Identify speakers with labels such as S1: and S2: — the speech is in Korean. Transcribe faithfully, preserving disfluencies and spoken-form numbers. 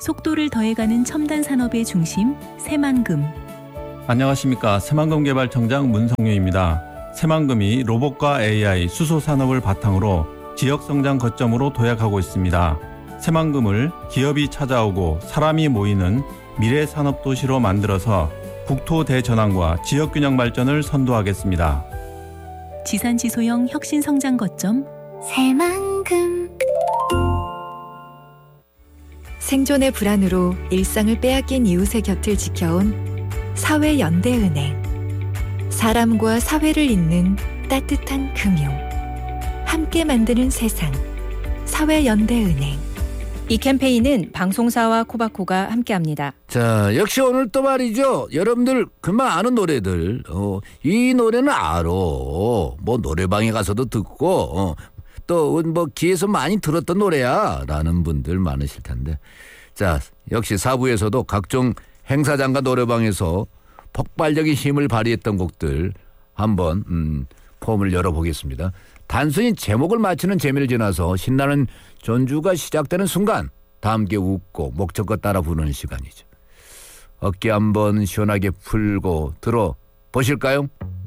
S1: 속도를 더해가는 첨단 산업의 중심 새만금.
S2: 안녕하십니까. 새만금개발청장 문성유입니다. 새만금이 로봇과 에이아이, 수소 산업을 바탕으로 지역 성장 거점으로 도약하고 있습니다. 새만금을 기업이 찾아오고 사람이 모이는 미래 산업 도시로 만들어서 국토 대전환과 지역 균형 발전을 선도하겠습니다.
S1: 지산지소형 혁신 성장 거점 새만금.
S3: 생존의 불안으로 일상을 빼앗긴 이웃의 곁을 지켜온 사회연대은행. 사람과 사회를 잇는 따뜻한 금융. 함께 만드는 세상. 사회연대은행.
S4: 이 캠페인은 방송사와 코바코가 함께합니다.
S5: 자, 역시 오늘 또 말이죠. 여러분들 금방 아는 노래들. 어, 이 노래는 알아. 뭐 노래방에 가서도 듣고 어, 또 뭐 귀에서 많이 들었던 노래야 라는 분들 많으실 텐데. 자, 역시 사부에서도 각종 행사장과 노래방에서 폭발적인 힘을 발휘했던 곡들 한번 음, 폼을 열어보겠습니다. 단순히 제목을 맞추는 재미를 지나서 신나는 전주가 시작되는 순간 다 함께 웃고 목적껏 따라 부르는 시간이죠. 어깨 한번 시원하게 풀고 들어보실까요?